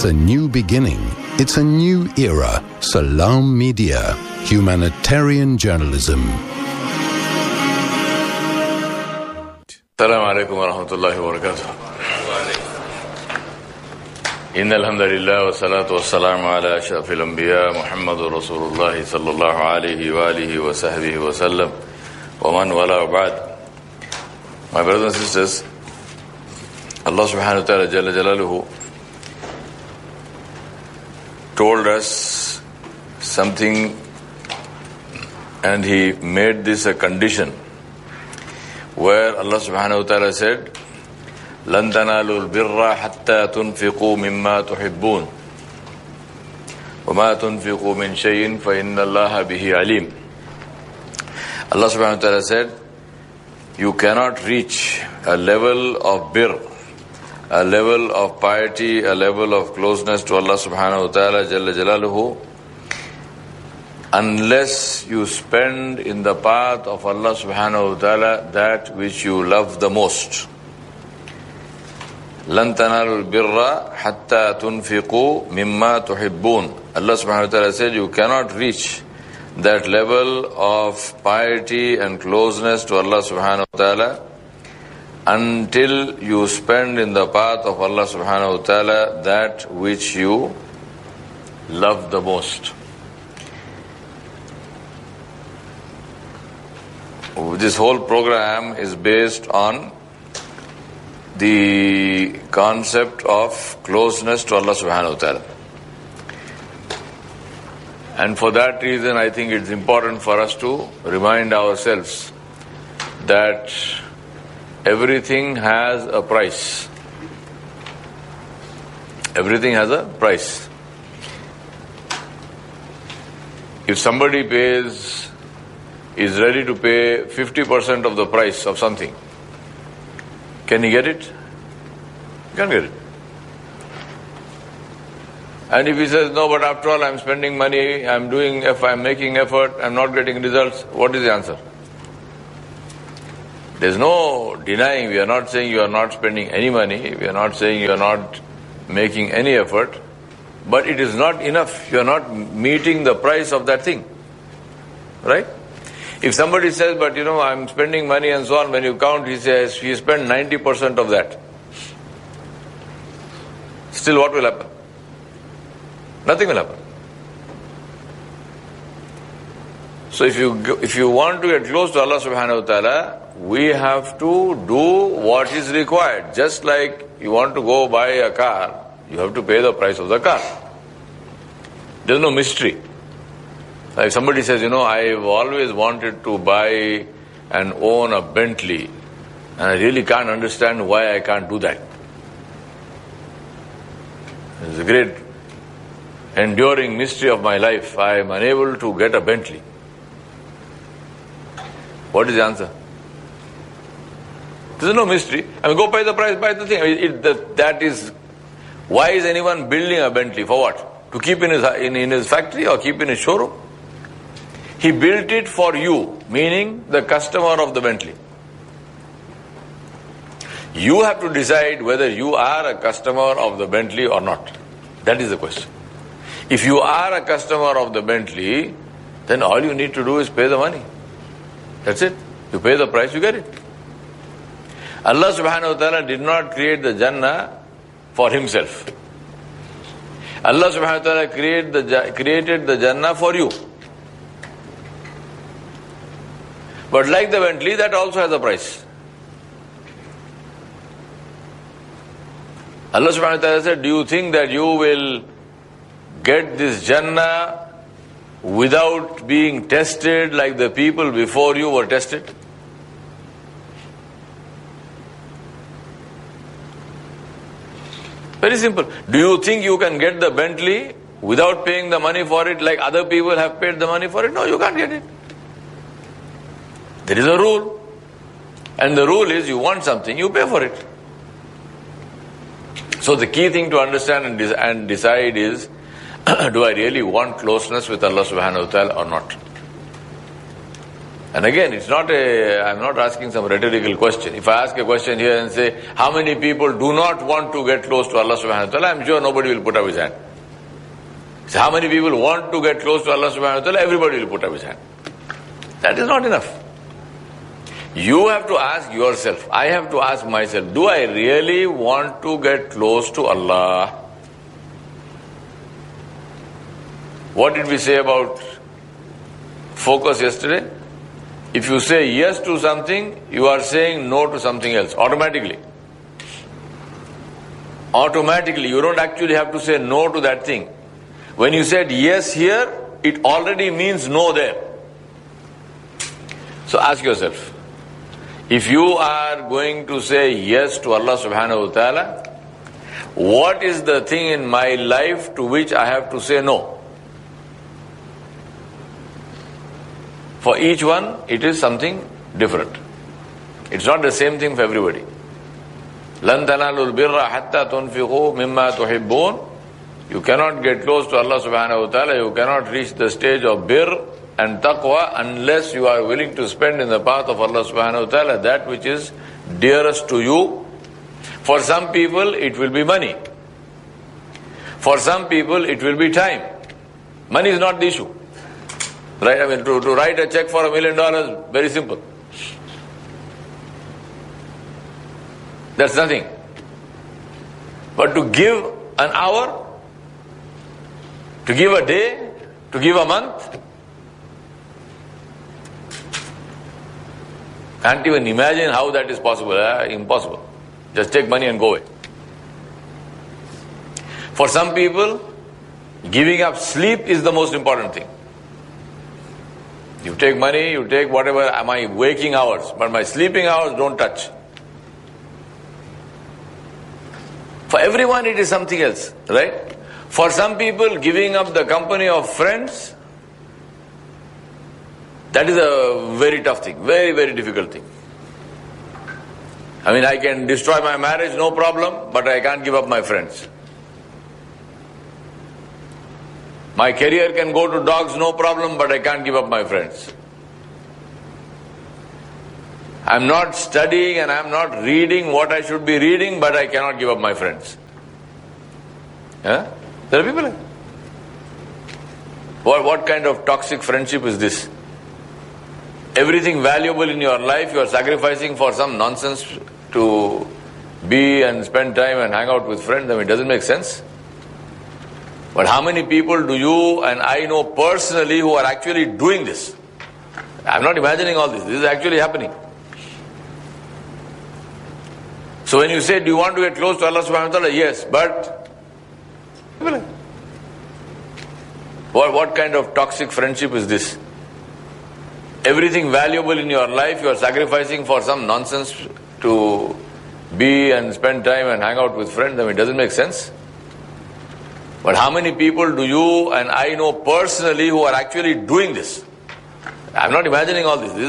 It's a new beginning. It's a new era. Salam Media. Humanitarian journalism. Assalamu alaikum wa rahmatullahi wa barakatuh. Inna alhamdulillah wa salatu wa salamu ala ashrafil anbiya Muhammadur Rasulullah sallallahu alayhi wa alihi wa sahbihi wa sallam wa man wala wa ba'd. My brothers and sisters, Allah subhanahu wa ta'ala jalla jalaluhu told us something, and He made this a condition where Allah subhanahu wa ta'ala said, لَن تَنَالُوا الْبِرَّ حَتَّى تُنْفِقُوا مِمَّا تُحِبُّونَ وَمَا تُنْفِقُوا مِنْ شَيْءٍ فَإِنَّ اللَّهَ بِهِ عَلِيمٌ. Allah subhanahu wa ta'ala said, you cannot reach a level of birr, a level of piety, a level of closeness to Allah subhanahu wa ta'ala jalla jalaluhu, unless you spend in the path of Allah subhanahu wa ta'ala that which you love the most. لَن تَنَالُوا الْبِرَّ حَتَّى تُنْفِقُوا مِمَّا تُحِبُّونَ. Allah subhanahu wa ta'ala said, you cannot reach that level of piety and closeness to Allah subhanahu wa ta'ala until you spend in the path of Allah subhanahu wa ta'ala that which you love the most. This whole program is based on the concept of closeness to Allah subhanahu wa ta'ala. And for that reason, I think it's important for us to remind ourselves that everything has a price. Everything has a price. If somebody is ready to pay 50% of the price of something, can he get it? He can't get it. And if he says, no, but after all I'm spending money, I'm making effort, I'm not getting results, what is the answer? There's no denying. We are not saying you are not spending any money. We are not saying you are not making any effort. But it is not enough. You are not meeting the price of that thing. Right? If somebody says, but I'm spending money and so on, when you count, he says, he spent 90% of that. Still what will happen? Nothing will happen. So if you want to get close to Allah subhanahu wa ta'ala, we have to do what is required. Just like you want to go buy a car, you have to pay the price of the car. There is no mystery. If somebody says, I've always wanted to buy and own a Bentley, and I really can't understand why I can't do that. It's a great enduring mystery of my life. I am unable to get a Bentley. What is the answer? There's no mystery. Go pay the price, buy the thing. That is, why is anyone building a Bentley? For what? To keep in his factory or keep in his showroom? He built it for you, meaning the customer of the Bentley. You have to decide whether you are a customer of the Bentley or not. That is the question. If you are a customer of the Bentley, then all you need to do is pay the money. That's it. You pay the price, you get it. Allah subhanahu wa ta'ala did not create the Jannah for Himself. Allah subhanahu wa ta'ala created the Jannah for you. But like the Bentley, that also has a price. Allah subhanahu wa ta'ala said, do you think that you will get this Jannah without being tested like the people before you were tested? Very simple. Do you think you can get the Bentley without paying the money for it like other people have paid the money for it? No, you can't get it. There is a rule. And the rule is you want something, you pay for it. So the key thing to understand and decide is, do I really want closeness with Allah subhanahu wa ta'ala or not? And again, I'm not asking some rhetorical question. If I ask a question here and say, how many people do not want to get close to Allah subhanahu wa ta'ala, I'm sure nobody will put up his hand. So how many people want to get close to Allah subhanahu wa ta'ala, everybody will put up his hand. That is not enough. You have to ask yourself, I have to ask myself, do I really want to get close to Allah? What did we say about focus yesterday? If you say yes to something, you are saying no to something else, automatically. Automatically, you don't actually have to say no to that thing. When you said yes here, it already means no there. So ask yourself, if you are going to say yes to Allah subhanahu wa ta'ala, what is the thing in my life to which I have to say no? For each one, it is something different. It's not the same thing for everybody. لَن تَنَالُوا الْبِرَّ حَتَّى تُنْفِقُوا مِمَّا تُحِبُّونَ. You cannot get close to Allah subhanahu wa ta'ala, you cannot reach the stage of birr and taqwa unless you are willing to spend in the path of Allah subhanahu wa ta'ala that which is dearest to you. For some people, it will be money. For some people, it will be time. Money is not the issue. Right? I mean, to write a check for $1 million, very simple. That's nothing. But to give an hour, to give a day, to give a month, can't even imagine how that is possible. Impossible. Just take money and go away. For some people, giving up sleep is the most important thing. You take money, you take whatever my waking hours, but my sleeping hours don't touch. For everyone it is something else, right? For some people, giving up the company of friends, that is a very tough thing, very, very difficult thing. I mean, I can destroy my marriage, no problem, but I can't give up my friends. My career can go to dogs, no problem, but I can't give up my friends. I'm not studying and I'm not reading what I should be reading, but I cannot give up my friends. Yeah? There are people like that. What kind of toxic friendship is this? Everything valuable in your life you are sacrificing for some nonsense to be and spend time and hang out with friends. I mean, it doesn't make sense. But how many people do you and I know personally who are actually doing this? I'm not imagining all this. This is actually happening. So when you say, do you want to get close to Allah subhanahu wa ta'ala? Yes, but what kind of toxic friendship is this? Everything valuable in your life you are sacrificing for some nonsense to be and spend time and hang out with friends. I mean, it doesn't make sense. But how many people do you and I know personally who are actually doing this? I'm not imagining all this. This is